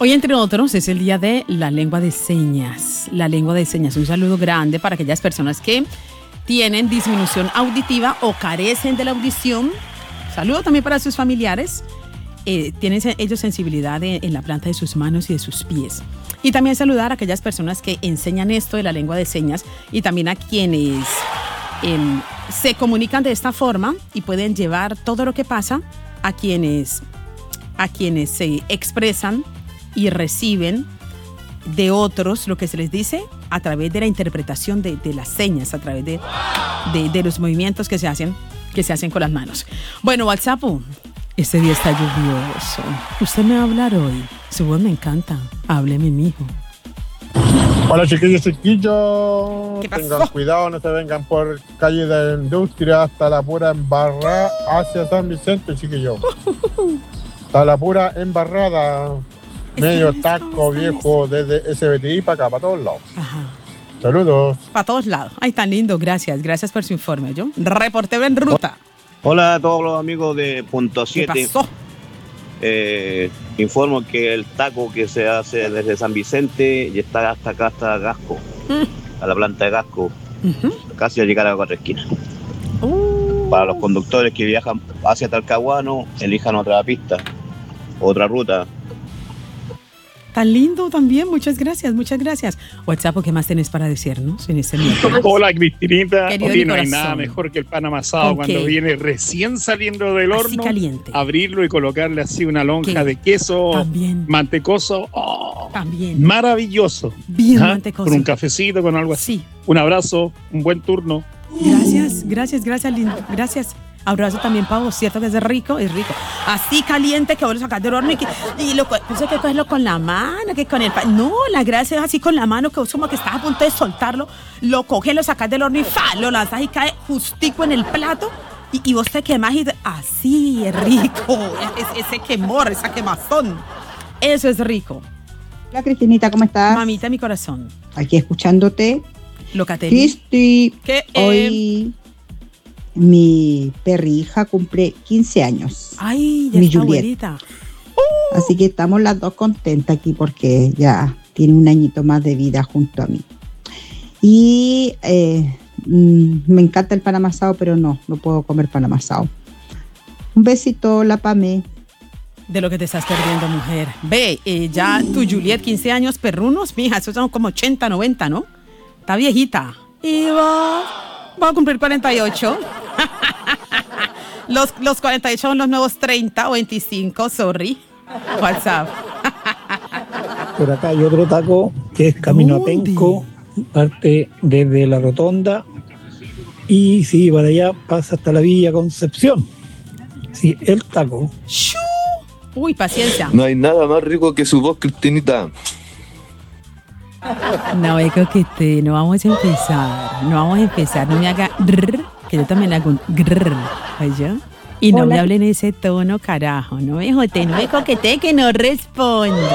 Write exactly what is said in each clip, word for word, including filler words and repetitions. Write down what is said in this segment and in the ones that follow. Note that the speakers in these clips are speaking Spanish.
Hoy, entre otros, es el día de la lengua de señas. La lengua de señas. Un saludo grande para aquellas personas que tienen disminución auditiva o carecen de la audición. Saludo también para sus familiares. Eh, tienen ellos sensibilidad de, en la planta de sus manos y de sus pies. Y también saludar a aquellas personas que enseñan esto de la lengua de señas y también a quienes eh, se comunican de esta forma y pueden llevar todo lo que pasa a quienes, a quienes se expresan y reciben de otros lo que se les dice a través de la interpretación de, de las señas, a través de, de, de los movimientos que se hacen, que se hacen con las manos. Bueno, WhatsApp, este día está lluvioso. Usted me va a hablar hoy. Su voz me encanta. Hábleme, mijo. Hola, chiquillos, chiquillos. Tengan cuidado, no se vengan por calle de Industria hasta la pura embarrada hacia San Vicente, chiquillos. Hasta la pura embarrada. Medio taco viejo desde S B T I para acá, para todos lados. Ajá. Saludos. Para todos lados. Ay, tan lindo. Gracias. Gracias por su informe. Yo, reportero en ruta. Hola a todos los amigos de Punto siete. ¿Qué pasó? Eh, informo que el taco que se hace desde San Vicente y está hasta acá, hasta Gasco, mm. a la planta de Gasco, uh-huh. casi a llegar a la cuatro esquinas. Uh. Para los conductores que viajan hacia Talcahuano, elijan otra pista, otra ruta. Tan lindo también, muchas gracias, muchas gracias. WhatsApp, ¿qué más tenés para decirnos en este miércoles? Hola, Cristinita. Hoy no hay nada mejor que el pan amasado cuando qué? viene recién saliendo del horno. Así caliente. Abrirlo y colocarle así una lonja ¿Qué? de queso También. mantecoso. Oh, También. Maravilloso. Bien ¿Ah? mantecoso. Con un cafecito, con algo así. Sí. Un abrazo, un buen turno. Gracias, gracias, gracias, lindo. Gracias. Abrazo también, Pavo, cierto que es rico, es rico. Así caliente que vos lo sacás del horno y, que, y lo pensé que cogerlo con la mano, que con el pan. No, la gracia es así con la mano, que vos como que estás a punto de soltarlo, lo coges, lo sacás del horno y fa, lo lanzas y cae justico en el plato y, y vos te quemás y así es rico. Es, ese quemor, esa quemazón. Eso es rico. Hola, Cristinita, ¿cómo estás? Mamita, mi corazón. Aquí escuchándote. Locatelli. Cristi, ¿Qué? hoy mi perrija cumple quince años. Ay, ya mi está Juliet. abuelita. Uh. Así que estamos las dos contentas aquí porque ya tiene un añito más de vida junto a mí. Y eh, mmm, me encanta el pan amasado, pero no, no puedo comer pan amasado. Un besito, la Pame. De lo que te estás perdiendo, mujer. Ve, eh, ya tu Juliet, quince años, perrunos, mija, esos son como ochenta, noventa, ¿no? Está viejita. Y va, va a cumplir cuarenta y ocho. los, los cuarenta y ocho son los nuevos treinta o veinticinco, sorry. WhatsApp. Por acá hay otro taco que es camino a Penco, parte desde la rotonda y sí, para allá pasa hasta la Villa Concepción. Sí, el taco. ¡Shú! Uy, paciencia. No hay nada más rico que su voz, Cristinita. No me coquete, no vamos a empezar. No vamos a empezar. No me haga grrr, que yo también hago un grrr. ¿Oye? Y no Hola. Me hable en ese tono, carajo. No me jote, no me coquete, que no respondo.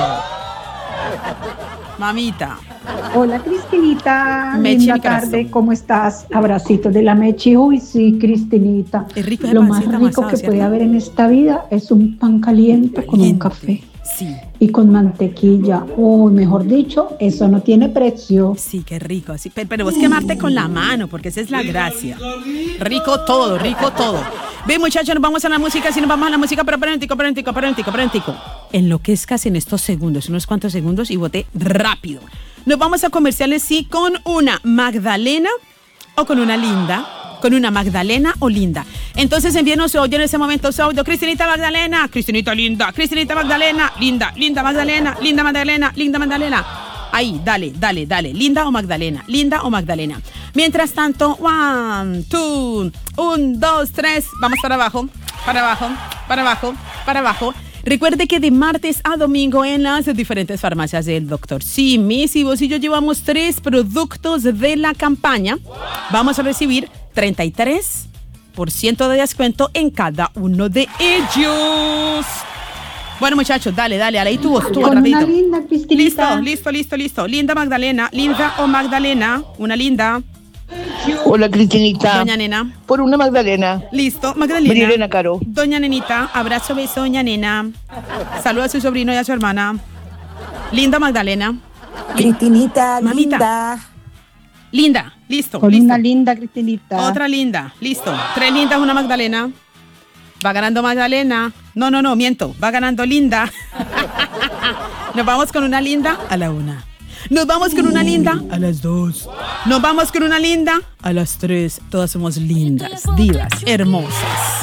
Mamita. Hola, Cristinita. Mechi, linda tarde, ¿cómo estás? Abracito de la Mechi. Uy, sí, Cristinita. Es rico, Lo más rico amasado, que ¿cierto? Puede haber en esta vida es un pan caliente, caliente. Con un café. Sí. Y con mantequilla. Uy, mejor dicho, eso no tiene precio. Sí, qué rico. Sí, pero, pero vos quemarte con la mano, porque esa es la gracia. Rico todo, rico todo. Ve, muchachos, nos vamos a la música. Si nos vamos a la música, pero perentico, perentico, perentico, perentico. Enloquezcas en estos segundos, unos cuantos segundos, y voté rápido. Nos vamos a comerciales, sí, con una Magdalena o con una Linda. Con una Magdalena o Linda. Entonces envíenos su audio en ese momento, su audio. Cristinita Magdalena, Cristinita Linda, Cristinita Magdalena, Linda, Linda Magdalena, Linda Magdalena, Linda Magdalena. Ahí, dale, dale, dale. Linda o Magdalena, Linda o Magdalena. Mientras tanto, one, two, un, dos, tres. Vamos para abajo, para abajo, para abajo, para abajo. Recuerde que de martes a domingo en las diferentes farmacias del doctor Simi, si vos y yo llevamos tres productos de la campaña, vamos a recibir treinta y tres por ciento de descuento en cada uno de ellos. Bueno, muchachos, dale, dale, dale, ahí tú, tú, Con rapidito. una linda, Cristinita. Listo, listo, listo, listo. Linda Magdalena, Linda o Magdalena, una Linda. Hola, Cristinita. Doña Nena. Por una Magdalena. Listo, Magdalena. María Elena Caro. Doña Nenita, abrazo, beso, doña Nena. Saluda a su sobrino y a su hermana. Linda Magdalena. Cristinita, Mamita. linda. Linda, listo. Con listo. una linda Cristinita. Otra linda, listo. Tres lindas, una Magdalena. Va ganando Magdalena. No, no, no, miento. Va ganando Linda. Nos vamos con una linda a la una. Nos vamos con una linda a las dos. Nos vamos con una linda a las tres. Todas somos lindas, divas, hermosas.